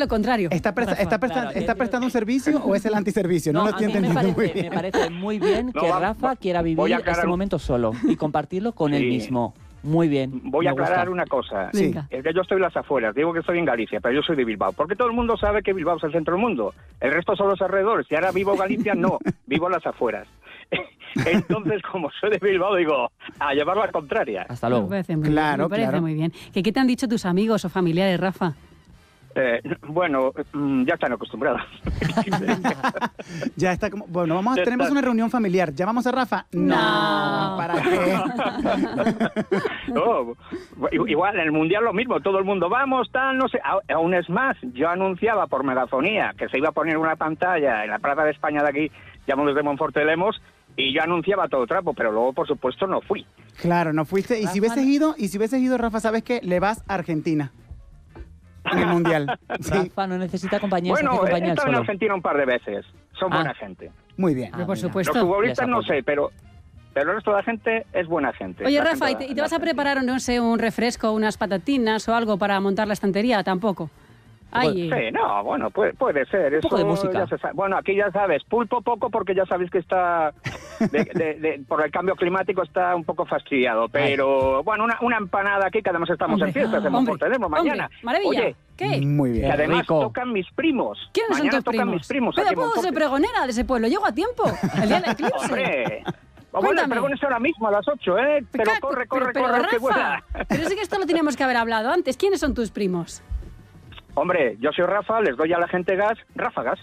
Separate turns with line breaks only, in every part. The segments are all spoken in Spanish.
lo contrario.
¿Está prestando un servicio o es el antiservicio? No lo estoy entendiendo muy bien.
Me parece muy bien que Rafa quiera vivir este momento solo y compartirlo con él mismo. Muy bien.
Voy a aclarar una cosa.
Sí.
Es que yo estoy en las afueras. Digo que estoy en Galicia, pero yo soy de Bilbao. Porque todo el mundo sabe que Bilbao es el centro del mundo. El resto son los alrededores. Y ahora vivo Galicia, no. Vivo en las afueras. Entonces, como soy de Bilbao, digo, a llevar la contraria.
Hasta luego.
Me parece muy bien. ¿Qué te han dicho tus amigos o familiares, Rafa?
Bueno, ya están acostumbrados.
Ya está como... Bueno, tenemos una reunión familiar. ¿Llamamos a Rafa? No. ¿Para qué?
No, igual, en el Mundial lo mismo. Todo el mundo, vamos, tal, no sé. Aún es más, yo anunciaba por megafonía que se iba a poner una pantalla en la Plaza de España de aquí, llamamos desde Monforte de Lemos, y yo anunciaba todo trapo, pero luego, por supuesto, no fui.
Claro, no fuiste. Y si hubieses ido, Rafa, ¿sabes qué? Le vas a Argentina. En el Mundial. Sí.
Rafa no necesita compañía.
Bueno, he estado en Argentina un par de veces. Son buena gente.
Muy bien.
Por supuesto.
Los futbolistas no sé, pero el resto de la gente es buena gente.
Oye, Rafa, ¿y te vas a preparar, no sé, un refresco, unas patatinas o algo para montar la estantería? Tampoco.
Sí, no, bueno, puede ser.
Un poco de música.
Bueno, aquí ya sabes, pulpo poco porque ya sabéis que está, por el cambio climático está un poco fastidiado. Pero, bueno, una empanada aquí, que además estamos en fiestas, en Monfortelemo mañana.
Maravilla.
Oye,
¿qué?
Muy bien.
Que además tocan mis primos.
¿Quiénes son tus primos?
Mis primos.
Pero puedo ser pregonera de ese pueblo, llego a tiempo. El día del eclipse.
¡Hombre! Bueno, el pregón es ahora mismo, a las 8, ¿eh? Pero corre,
Rafa,
que vuela.
Pero sí que esto lo teníamos que haber hablado antes. ¿Quiénes son tus primos?
Hombre, yo soy Rafa, les doy a la gente gas, ráfagas.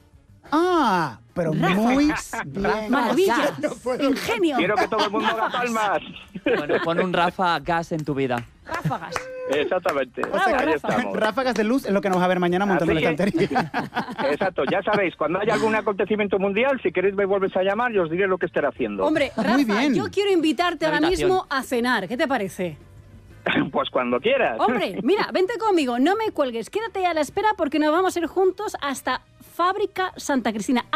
Ah, pero muy bien.
Maravilla, ingenio.
Quiero que todo el mundo haga palmas.
Bueno, pon un Rafa Gas en tu vida.
Ráfagas.
Exactamente.
Ahí
estamos.
Ráfagas de luz es lo que nos va a ver mañana montando la estantería.
Exacto, ya sabéis, cuando haya algún acontecimiento mundial, si queréis me vuelves a llamar y os diré lo que estaré haciendo.
Hombre, Rafa, yo quiero invitarte ahora mismo a cenar. ¿Qué te parece?
Pues cuando quieras.
Hombre, mira, vente conmigo, no me cuelgues, quédate a la espera porque nos vamos a ir juntos hasta Fábrica Santa Cristina,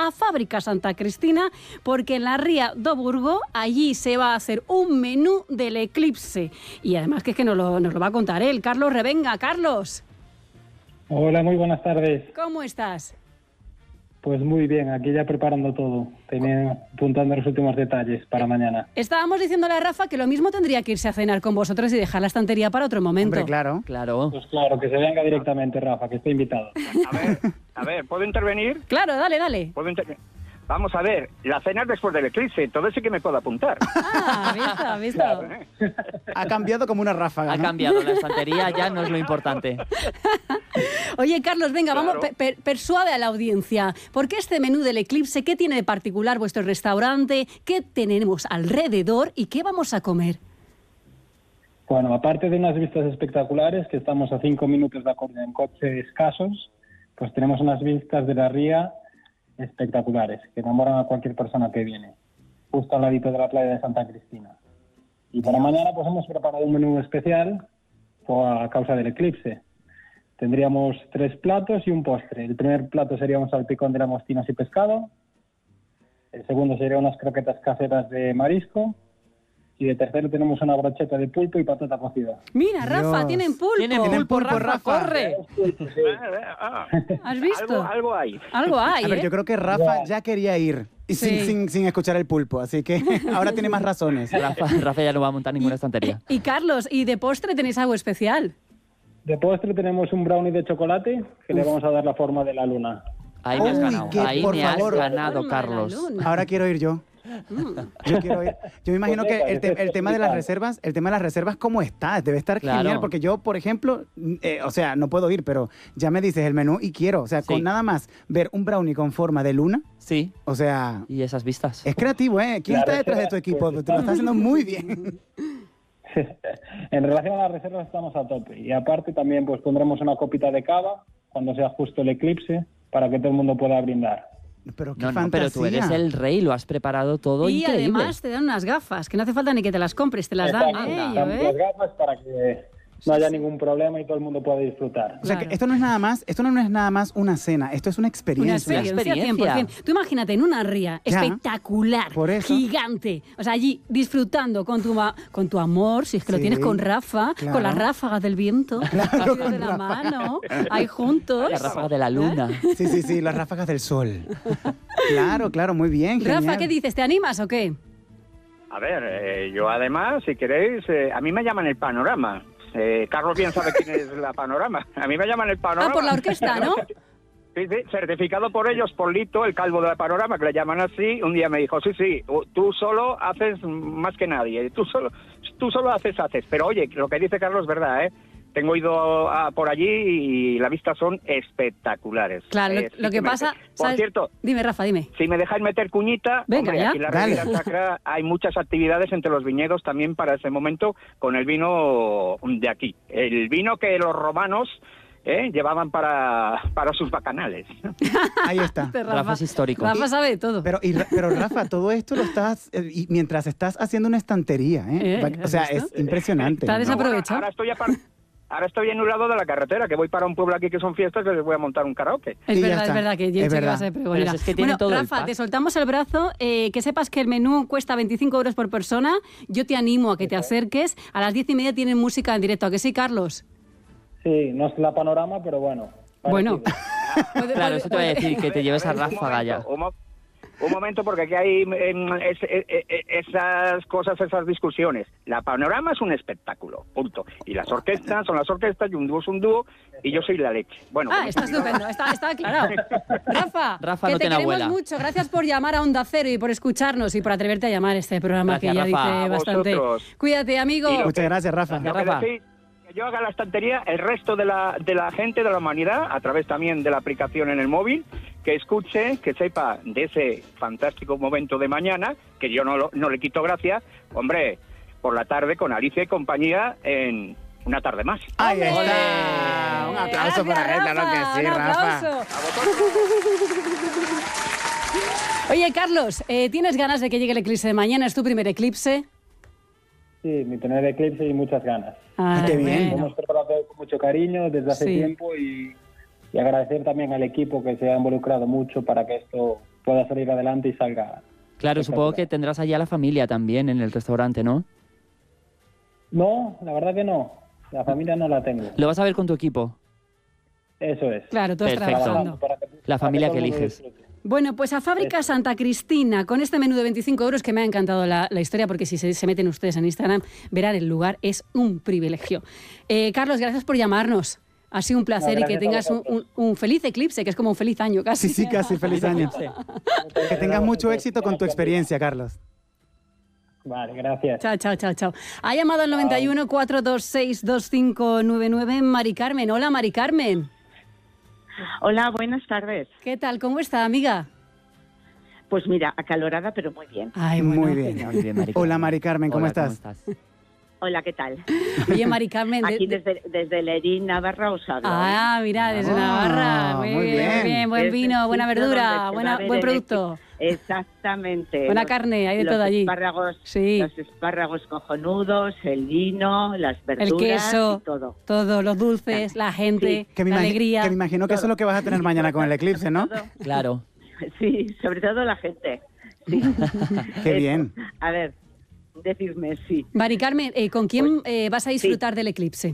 porque en la Ría do Burgo, allí se va a hacer un menú del eclipse. Y además que es que nos lo va a contar él, Carlos Revenga. Carlos.
Hola, muy buenas tardes.
¿Cómo estás?
Pues muy bien, aquí ya preparando todo, apuntando los últimos detalles para mañana.
Estábamos diciéndole a Rafa que lo mismo tendría que irse a cenar con vosotros y dejar la estantería para otro momento.
Hombre, claro.
Pues claro, que se venga directamente, Rafa, que esté invitado.
A ver, ¿puedo intervenir?
Claro, dale.
Vamos a ver, la cena es después del eclipse, entonces sí que me puedo apuntar.
Visto.
Claro.
Ha cambiado como una ráfaga, ¿no?
Ha cambiado, la estantería ya no es lo importante.
Oye, Carlos, venga, vamos, persuade a la audiencia. ¿Por qué este menú del eclipse? ¿Qué tiene de particular vuestro restaurante? ¿Qué tenemos alrededor? ¿Y qué vamos a comer?
Bueno, aparte de unas vistas espectaculares, que estamos a 5 minutos de Coruña en coche escasos, pues tenemos unas vistas de la ría espectaculares, que enamoran a cualquier persona que viene, justo al ladito de la playa de Santa Cristina. Y para mañana pues hemos preparado un menú especial a causa del eclipse. Tendríamos 3 platos y un postre. El primer plato sería un salpicón de langostinos y pescado. El segundo sería unas croquetas caseras de marisco. Y de tercero tenemos una brocheta de pulpo y patata cocida.
Mira, Rafa, tienen pulpo.
Tienen pulpo, Rafa, corre.
¿Has visto?
Algo hay.
Algo hay,
A ver, yo creo que Rafa ya quería ir y sin escuchar el pulpo, así que ahora tiene más razones.
Rafa ya no va a montar ninguna estantería.
Y Carlos, ¿y de postre tenéis algo especial?
De postre tenemos un brownie de chocolate que le vamos a dar la forma de la luna.
Ahí me has ganado.
Ahí
me has ganado, Carlos.
Ahora quiero ir yo. Yo quiero ir. Yo me imagino que el tema de las reservas, ¿cómo está? Debe estar genial, porque yo, por ejemplo, no puedo ir, pero ya me dices el menú y quiero. O sea, con nada más ver un brownie con forma de luna.
Sí.
O sea...
Y esas vistas.
Es creativo, ¿eh? ¿Quién está detrás de tu equipo? Te lo estás haciendo muy bien.
En relación a las reservas estamos a tope. Y aparte también pues pondremos una copita de cava cuando sea justo el eclipse para que todo el mundo pueda brindar.
Pero qué
fantasía. Pero tú eres el rey, lo has preparado todo
y
increíble.
Además te dan unas gafas, que no hace falta ni que te las compres, te las dan.
Las gafas no haya ningún problema y todo el mundo pueda disfrutar.
O sea, que esto no es nada más una cena, esto es una experiencia.
Una experiencia 100%. Tú imagínate en una ría espectacular, gigante, o sea, allí disfrutando con tu amor, si es que lo tienes con Rafa, con las ráfagas del viento, de la mano, ahí juntos.
Las ráfagas de la luna.
Sí, las ráfagas del sol. Claro, muy bien, genial.
Rafa, ¿qué dices? ¿Te animas o qué?
A ver, yo además, si queréis, a mí me llaman el Panorama. Carlos bien sabe quién es la Panorama. A mí me llaman el Panorama.
Ah, por la orquesta, ¿no?
Sí, certificado por ellos, por Lito, el calvo de la Panorama, que le llaman así. Un día me dijo, sí, tú solo haces más que nadie. Tú solo haces. Pero oye, lo que dice Carlos es verdad, ¿eh? Tengo ido por allí y las vistas son espectaculares.
Claro, lo que pasa...
Por cierto...
Dime, Rafa, dime.
Si me dejáis meter cuñita...
Venga,
hombre,
ya.
aquí en la Riviera Sacra hay muchas actividades entre los viñedos también para ese momento con el vino de aquí. El vino que los romanos... llevaban para sus bacanales.
Ahí está.
Rafa es histórico.
Rafa sabe de todo.
Pero Rafa, todo esto lo estás... mientras estás haciendo una estantería, o sea, es impresionante.
Está desaprovechado.
Ahora estoy en un lado de la carretera, que voy para un pueblo aquí que son fiestas, que les voy a montar un karaoke.
Es verdad que yo que vas a pregonar.
Es que tiene todo
Rafa, te soltamos el brazo. Que sepas que el menú cuesta 25 euros por persona. Yo te animo a que te acerques. A las 10:30 tienen música en directo. ¿A que sí, Carlos?
Sí, no es la Panorama, pero bueno.
Bueno.
Claro, eso te voy a decir, que te lleves a Ráfaga ya.
Un momento, porque aquí hay esas cosas, esas discusiones. La Panorama es un espectáculo, punto. Y las orquestas son las orquestas, y un dúo es un dúo, y yo soy la leche. Bueno,
está estupendo, está aclarado. Rafa, que
no
te queremos
abuela.
mucho. Gracias por llamar a Onda Cero y por escucharnos y por atreverte a llamar a este programa.
Gracias,
que ya
Rafa.
dice bastante.
Vosotros.
Cuídate, amigo.
Muchas gracias, Rafa.
Que yo haga la estantería, el resto de la gente, de la humanidad, a través también de la aplicación en el móvil, que escuche, que sepa de ese fantástico momento de mañana, que yo no le quito gracia, hombre, por la tarde con Alicia y compañía en Una tarde más.
¡Ahí está! Un aplauso para él, claro que sí, Rafa.
Oye, Carlos, ¿tienes ganas de que llegue el eclipse de mañana? ¿Es tu primer eclipse?
Sí, mi primer eclipse y muchas ganas.
¡Qué bien!
Lo hemos preparado con mucho cariño desde hace tiempo y agradecer también al equipo que se ha involucrado mucho para que esto pueda salir adelante y salga.
Claro, supongo que tendrás allá la familia también en el restaurante, ¿no?
No, la verdad que no. La familia no la tengo.
¿Lo vas a ver con tu equipo?
Eso es.
Claro, tú estás trabajando.
La familia que eliges.
Bueno, pues a Fábrica Santa Cristina, con este menú de 25 euros, que me ha encantado la historia, porque si se meten ustedes en Instagram, verán el lugar, es un privilegio. Carlos, gracias por llamarnos. Ha sido un placer y que tengas un feliz eclipse, que es como un feliz año casi.
Sí, casi feliz año. Que tengas mucho éxito con tu experiencia, Carlos.
Vale, gracias.
Chao. Ha llamado al 91 426 2599 Mari Carmen. Hola, Mari Carmen.
Hola, buenas tardes.
¿Qué tal? ¿Cómo está, amiga?
Pues mira, acalorada, pero muy bien.
Ay, bueno.
Muy bien. Hola, Mari Carmen, ¿cómo estás?
Hola, ¿qué tal?
Oye, Mari Carmen...
Aquí desde Lerín, Navarra, os hablo.
Ah, mira, desde Navarra. Muy bien. Buen vino, buena verdura, buen producto.
Exactamente.
Buena carne, hay de todo allí.
Los espárragos cojonudos, el vino, las verduras,
el queso,
y todo.
Todo, los dulces, la gente, la alegría.
Que me imagino que eso es lo que vas a tener mañana con el eclipse, ¿no?
Claro.
Sí, sobre todo la gente. Sí.
Qué bien.
A ver, decidme, sí.
Mari Carmen, ¿con quién vas a disfrutar del eclipse?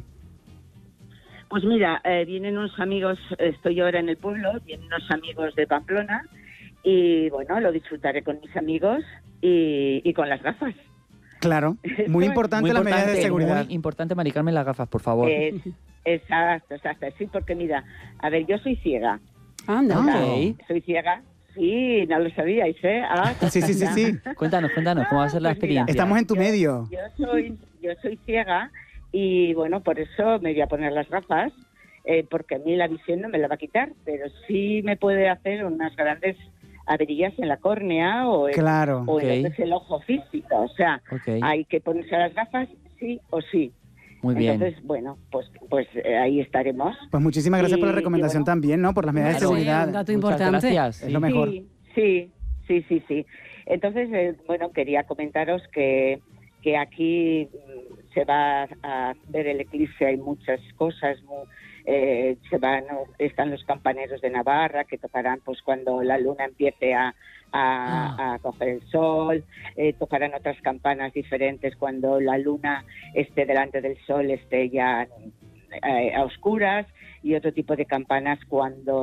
Pues mira, vienen unos amigos, estoy ahora en el pueblo, vienen unos amigos de Pamplona y bueno, lo disfrutaré con mis amigos y con las gafas.
Claro, muy importante las medidas de seguridad.
Muy importante, Mari Carmen, las gafas, por favor.
Exacto, sí, porque mira, a ver, yo soy ciega.
Anda.
Okay.
Soy ciega. Sí, no lo sabíais, ¿eh?
Sí.
Cuéntanos, ¿cómo va a ser la experiencia?
Estamos en tu medio.
Yo soy ciega y, bueno, por eso me voy a poner las gafas, porque a mí la visión no me la va a quitar, pero sí me puede hacer unas grandes averías en la córnea o en lo que es el ojo físico. O sea, hay que ponerse las gafas sí o sí.
Muy bien.
Entonces, bueno, pues ahí estaremos.
Pues muchísimas gracias por la recomendación también, ¿no? Por las medidas de seguridad.
Un dato importante.
Gracias.
Es lo mejor.
Sí. Entonces, bueno, quería comentaros que que aquí se va a ver el eclipse, hay muchas cosas, están los campaneros de Navarra que tocarán pues cuando la luna empiece a coger el sol, tocarán otras campanas diferentes cuando la luna esté delante del sol, esté ya a oscuras, y otro tipo de campanas cuando